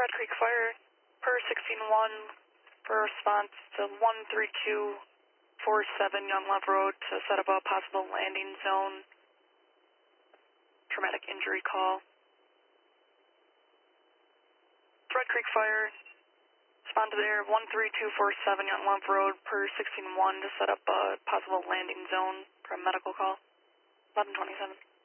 Red Creek Fire, per 16-1, for response to 13247 Young Love Road to set up a possible landing zone. Traumatic injury call. Red Creek Fire, respond to there, 13247 Young Love Road, per 16-1 to set up a possible landing zone for a medical call. 1127.